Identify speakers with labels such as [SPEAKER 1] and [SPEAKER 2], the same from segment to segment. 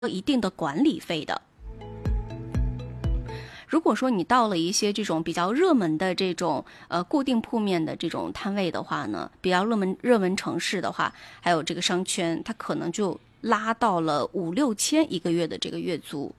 [SPEAKER 1] 一定的管理费的。如果说你到了一些这种比较热门的这种固定铺面的这种摊位的话呢，比较热门城市的话，还有这个商圈，它可能就拉到了5、6千一个月的这个月租。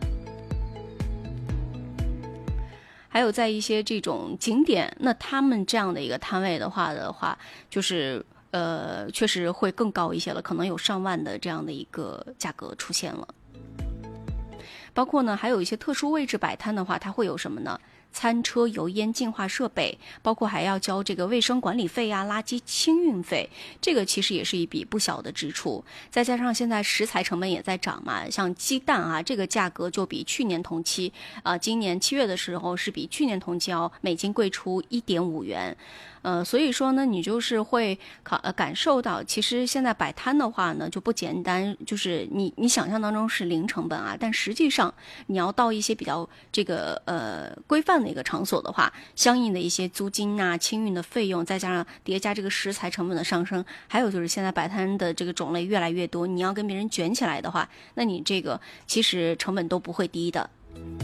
[SPEAKER 1] 还有在一些这种景点，那他们这样的一个摊位的话，就是确实会更高一些了，可能有上万的这样的一个价格出现了。包括呢，还有一些特殊位置摆摊的话，它会有什么呢？餐车、油烟净化设备，包括还要交这个卫生管理费呀、垃圾清运费，这个其实也是一笔不小的支出。再加上现在食材成本也在涨嘛，像鸡蛋啊，这个价格就比去年同期今年7月的时候是比去年同期要每斤贵出1.5元。所以说呢，你就是会感受到，其实现在摆摊的话呢，就不简单，就是你想象当中是零成本啊，但实际上你要到一些比较这个规范的一个场所的话，相应的一些租金啊、清运的费用，再加上叠加这个食材成本的上升，还有就是现在摆摊的这个种类越来越多，你要跟别人卷起来的话，那你这个其实成本都不会低的。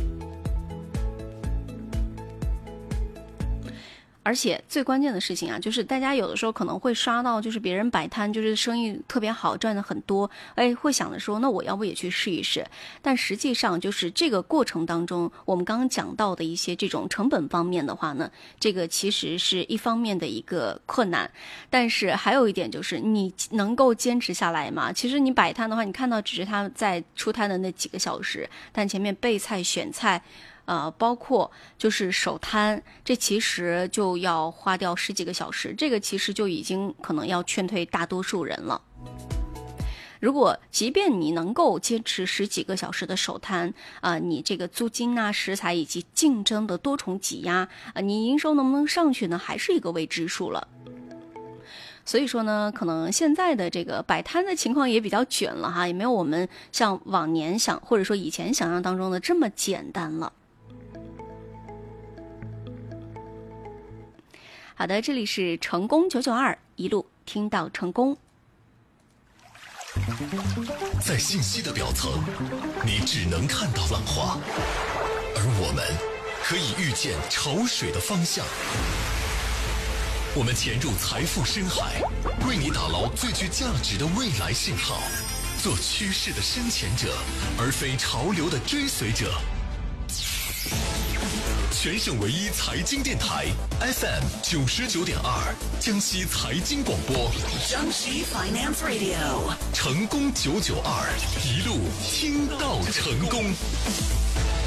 [SPEAKER 1] 而且最关键的事情啊，就是大家有的时候可能会刷到，就是别人摆摊，就是生意特别好，赚的很多，会想着说，那我要不也去试一试？但实际上，就是这个过程当中，我们刚刚讲到的一些这种成本方面的话呢，这个其实是一方面的一个困难，但是还有一点就是你能够坚持下来吗？其实你摆摊的话，你看到只是他在出摊的那几个小时，但前面备菜、选菜。包括就是手摊，这其实就要花掉10几个小时，这个其实就已经可能要劝退大多数人了。如果即便你能够坚持10几个小时的手摊，你这个租金啊、食材以及竞争的多重挤压，你营收能不能上去呢？还是一个未知数了。所以说呢，可能现在的这个摆摊的情况也比较卷了哈，也没有我们像往年或者说以前想象当中的这么简单了。好的，这里是成功992，一路听到成功。
[SPEAKER 2] 在信息的表层，你只能看到浪花，而我们可以预见潮水的方向。我们潜入财富深海，为你打捞最具价值的未来信号，做趋势的深潜者，而非潮流的追随者。全省唯一财经电台 FM 99.2，江西财经广播，
[SPEAKER 3] 江西 Finance Radio，
[SPEAKER 2] 成功992，一路听到成功。